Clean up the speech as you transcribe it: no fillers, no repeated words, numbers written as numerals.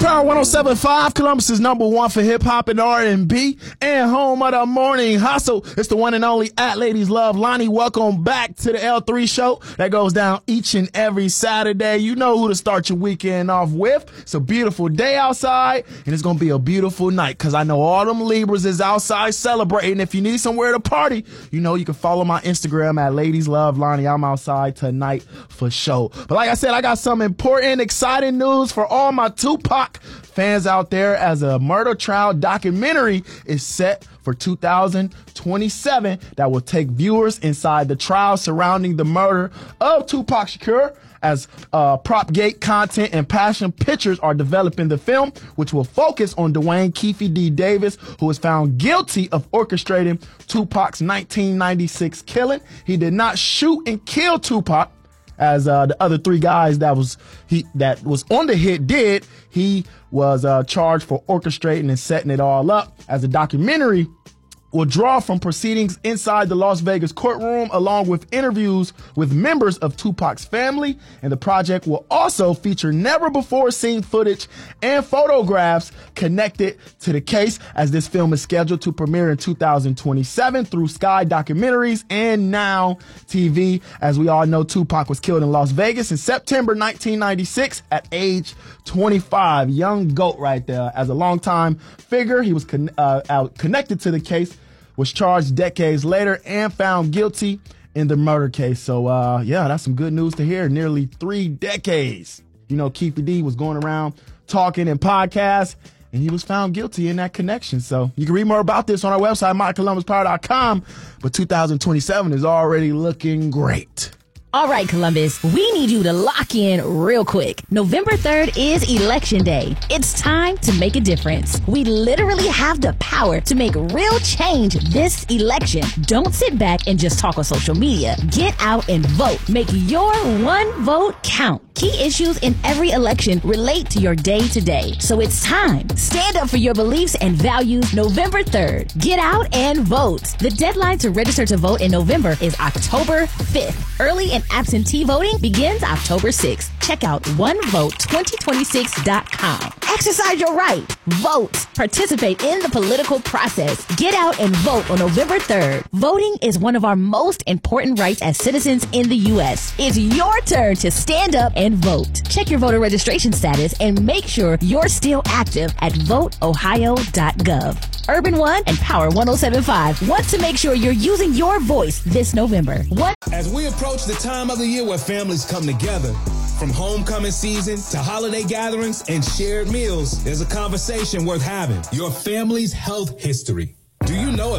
Power 107.5, Columbus's number one for hip hop and R&B, and home of the morning hustle. It's the one and only at Ladies Love Lonnie. Welcome back to the L3 show that goes down each and every Saturday. You know who to start your weekend off with. It's a beautiful day outside, and it's going to be a beautiful night because I know all them Libras is outside celebrating. If you need somewhere to party, you know you can follow my Instagram at Ladies Love Lonnie. I'm outside tonight for sure. But like I said, I got some important, exciting news for all my Tupac fans out there, as a murder trial documentary is set for 2027 that will take viewers inside the trial surrounding the murder of Tupac Shakur, as Propgate content and passion pictures are developing the film, which will focus on Dwayne Keefe D. Davis, who was found guilty of orchestrating Tupac's 1996 killing. He did not shoot and kill Tupac, as the other three guys that was on the hit did. He was charged for orchestrating and setting it all up. As the documentary will draw from proceedings inside the Las Vegas courtroom, along with interviews with members of Tupac's family. And the project will also feature never-before-seen footage and photographs connected to the case, as this film is scheduled to premiere in 2027 through Sky Documentaries and Now TV. As we all know, Tupac was killed in Las Vegas in September 1996 at age 25. Young GOAT right there. As a longtime figure, he was connected to the case, was charged decades later and found guilty in the murder case. So, yeah, that's some good news to hear. Nearly 3 decades. You know, Keefe D was going around talking in podcasts, and he was found guilty in that connection. So you can read more about this on our website, mycolumbuspower.com. But 2027 is already looking great. All right, Columbus, we need you to lock in real quick. November 3rd is Election Day. It's time to make a difference. We literally have the power to make real change this election. Don't sit back and just talk on social media. Get out and vote. Make your one vote count. Key issues in every election relate to your day-to-day. So it's time. Stand up for your beliefs and values November 3rd. Get out and vote. The deadline to register to vote in November is October 5th. Early and absentee voting begins October 6th. Check out onevote2026.com. Exercise your right. Vote. Participate in the political process. Get out and vote on November 3rd. Voting is one of our most important rights as citizens in the U.S. It's your turn to stand up and vote. Check your voter registration status and make sure you're still active at voteohio.gov. Urban One and Power 107.5 want to make sure you're using your voice this November. As we approach the time of the year where families come together, from homecoming season to holiday gatherings and shared meals, there's a conversation worth having. Your family's health history. Do you know if